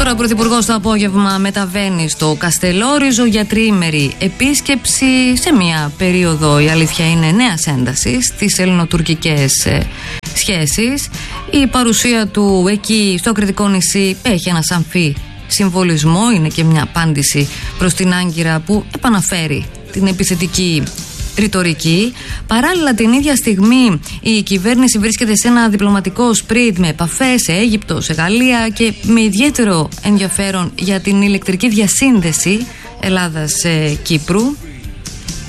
Τώρα ο Πρωθυπουργός το απόγευμα μεταβαίνει στο Καστελόριζο για τριήμερη επίσκεψη σε μια περίοδο, η αλήθεια είναι, νέας έντασης στις ελληνοτουρκικές σχέσεις. Η παρουσία του εκεί στο Κρητικό νησί έχει ένα σαφή συμβολισμό, είναι και μια απάντηση προς την Άγκυρα που επαναφέρει την επιθετική ρητορική. Παράλληλα, την ίδια στιγμή η κυβέρνηση βρίσκεται σε ένα διπλωματικό σπριντ με επαφές σε Αίγυπτο, σε Γαλλία και με ιδιαίτερο ενδιαφέρον για την ηλεκτρική διασύνδεση Ελλάδας-Κύπρου.